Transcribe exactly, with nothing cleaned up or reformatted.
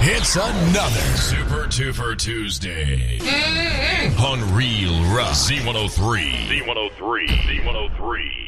It's another Super Tufer Tuesday on Real Rock Z one oh three. Z one oh three. Z one oh three.